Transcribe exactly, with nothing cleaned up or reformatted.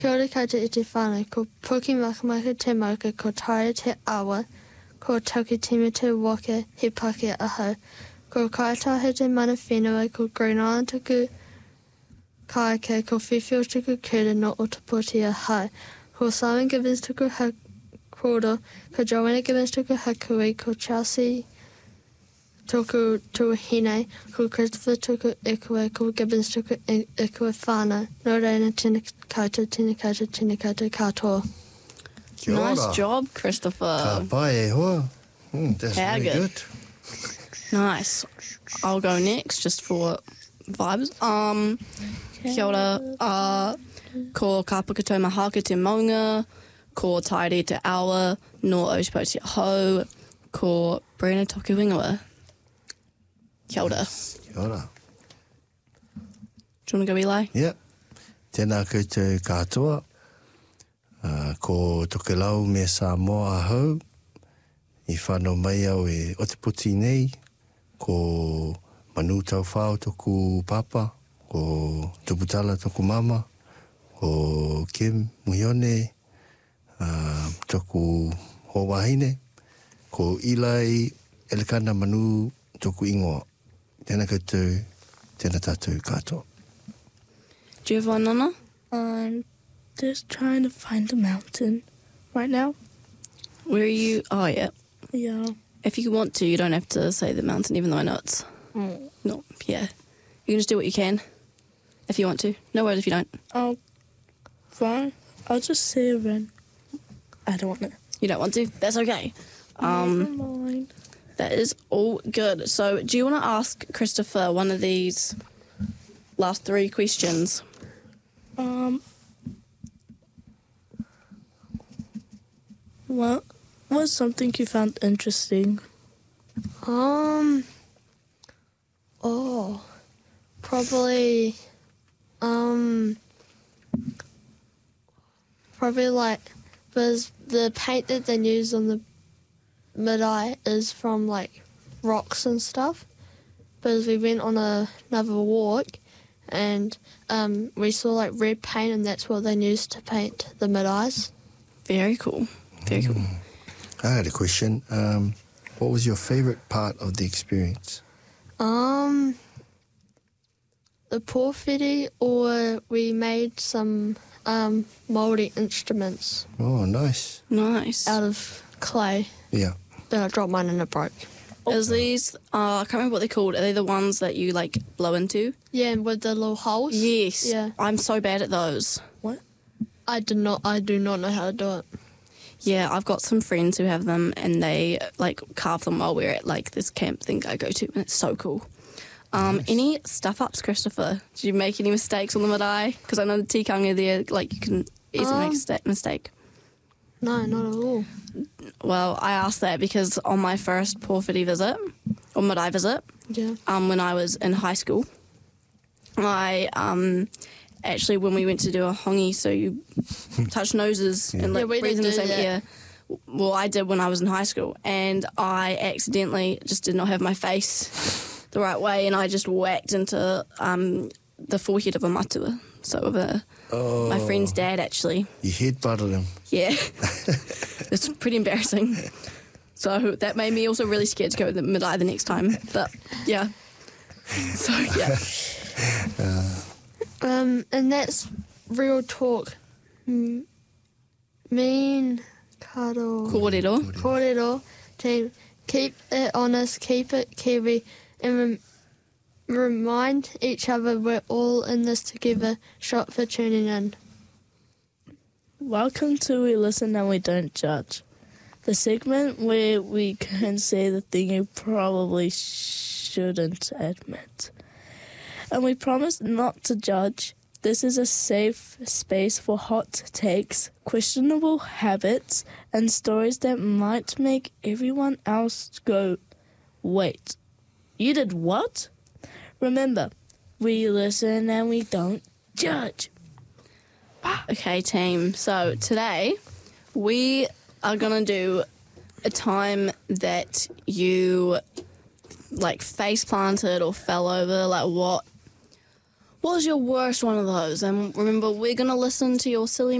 Kia ora koutou i te whānau, ko Puki Makamaka te mauka, ko Taia te awa, ko Taukitima te waka, he Pākehā ahau, ko Kaitaha te mana whenua, ko Green Island tuku kaika, ko Whiwhio tuku kura no Ōtapoti ahau, ko Simon Gibbons tuku hakoro, ko Joanna Gibbons tuku hakui, ko Chelsea tuku tuahine, ko Christopher tuku ikua, ko Gibbons tuku ikua whānau. No reina tēnā koutou, tēnā koutou, tēnā koutou katoa. Kia ora. Nice job, Christopher. Ka pai e hoa. Mm, that's How very good. good. Nice. I'll go next just for vibes. Um, kia ora. Uh, ko Kapakato Mahaka te maunga, ko Tairi te awa, no Ōtapoti ahau, ko Brena toku ingoa. Kia ora. Kia ora. Do you want to go, Eli? Yep. Tēnā koutou katoa. Uh, ko Tokelau me Samoa ahau. I whanau mai au e Ōtapoti nei. Ko Manu tau whao toku papa. Ko Tuputala toku mama. Ko Kim Muione. Uh, toku Hōwahine. Ko Eli Elekana Manu toku ingoa. Tēnā koutou, tēnā tātou katoa. Do you have one, Nana? I'm just trying to find a mountain right now. Where are you? Oh, yeah. Yeah. If you want to, you don't have to say the mountain, even though I know it's Mm. not. Yeah. You can just do what you can if you want to. No worries if you don't. I'll, fine. I'll just say a run. I don't want to. You don't want to? That's okay. Um, Never mind. that is all good. So, do you want to ask Christopher one of these last three questions? Um, what was something you found interesting? Um, oh, probably, um, probably like, because the paint that they use on the marae is from like rocks and stuff. Because we went on a, another walk and um, we saw like red paint and that's what they used to paint the maraes. Very cool. Very cool. I had a question. Um, what was your favourite part of the experience? Um, the porphyry, or we made some um, Māori instruments Oh, nice. Nice. out of clay. Yeah. Then I dropped mine and it broke. Is these, uh, I can't remember what they're called. Are they the ones that you, like, blow into? Yeah, and with the little holes. Yes. Yeah. I'm so bad at those. What? I did not. I do not know how to do it. Yeah, I've got some friends who have them and they, like, carve them while we're at, like, this camp thing I go to, and it's so cool. Um, Nice. Any stuff-ups, Christopher? Did you make any mistakes on the marae? Because I know the tikanga there, like, you can easily make a Um, sta- mistake. No, not at all. Well, I asked that because on my first porphyry visit, or marae visit, Yeah. um, when I was in high school, I um, actually, when we went to do a hongi, so you touch noses and like Yeah, we breathe in didn't the do same that. air. Well, I did when I was in high school, and I accidentally just did not have my face the right way, and I just whacked into um, the forehead of a matua, so of a Oh, my friend's dad actually. You headbutted him. Yeah, it's pretty embarrassing. So that made me also really scared to go to the mid-eye the next time. But yeah, so yeah. Um, and that's real talk. M- mean, karo, Kōrero. kōrero, team. Keep it honest, keep it Kiwi, and rem- remind each other we're all in this together. Shot for tuning in. Welcome to We Listen and We Don't Judge, the segment where we can say the thing you probably shouldn't admit. And we promise not to judge. This is a safe space for hot takes, questionable habits, and stories that might make everyone else go, wait, you did what? Remember, we listen and we don't judge. Okay, team. So today we are gonna do a time that you like face planted or fell over. Like what? What was your worst one of those? And remember, we're going to listen to your silly